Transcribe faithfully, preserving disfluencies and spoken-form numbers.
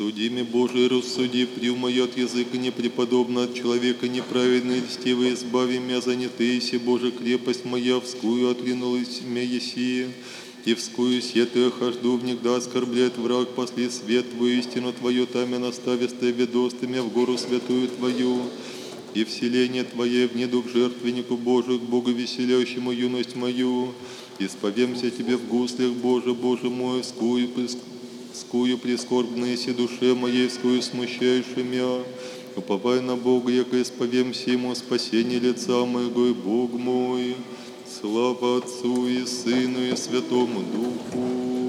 Судими, Боже, рассуди, приумой от языка непреподобно, от человека неправедно и льстиво, избави меня занятыйся, Боже, крепость моя, вскую отринулась мя еси, и вскую сетую хожду, внегда оскорбляет враг, пошли свет Твою, истину Твою, там я наставистая ведостыми в гору святую Твою, и вселение Твое в недуг жертвеннику Божию, к Богу веселящему юность мою, исповемся Тебе в гуслях, Боже, Боже мой, вскую, скую прискорбные си душе моей, скую смущающий мя, уповай на Бога, яко исповемся Ему спасение лица моего и Бог мой. Слава Отцу и Сыну и Святому Духу.